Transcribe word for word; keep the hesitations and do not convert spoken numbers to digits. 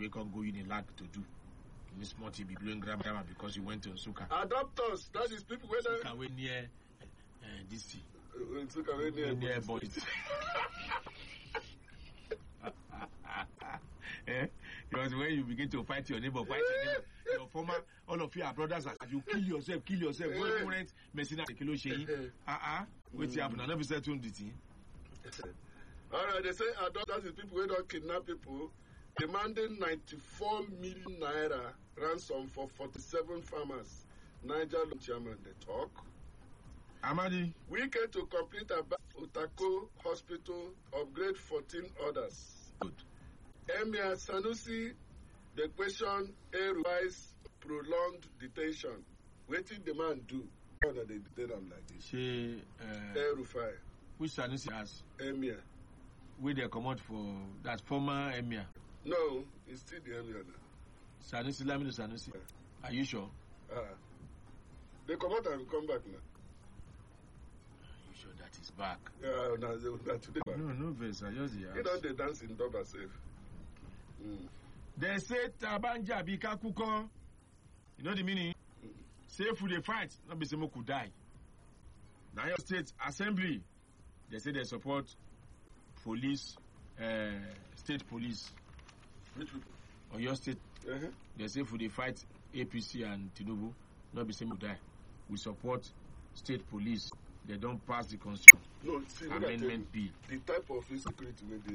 we can go in a lag to do. Miss Monty be blowing grab grab because you went to Nsuka. Adopters, that is people where they Nsuka went near uh, this thing. Uh, Nsuka went near, near boys. Eh? Because when you begin to fight your neighbor, fight your neighbor, your former, all of you are brothers. You kill yourself, kill yourself. Go parent, Messina, the kilo shei. Ah ah. Wait, you happen. I never said to the thing. All right, they say adopters is people who don't kidnap people, demanding ninety-four million naira ransom for forty-seven farmers. Niger chairman, they talk. Amadi. We came to complete about Utako Hospital, upgrade fourteen others. Good. Emir Sanusi, the question air-wise prolonged detention. Waiting the man do. How that they detain him like this? She, uh, Air-Rufai. Which Sanusi has? Emir. Where they come out for that former Emir? No, it's still the Emir now. Sanusi, Lamino Sanusi. Yeah. Are you sure? Ah. Uh, they come out and come back now. Are you sure that is back? Yeah, no, they, today back. No, no, verse. I just hear. You know they dance in Doba safe. Mm. They say Tabanja Bika Kuko. You know the meaning? Mm. Say if they fight, not be someone could die. Now your state assembly, they say they support police, uh, state police. Which people? Or your state. Uh-huh. They say if they fight A P C and Tinubu, not be someone could die. We support state police. They don't pass the constitution no, see, amendment bill. The type of insecurity when they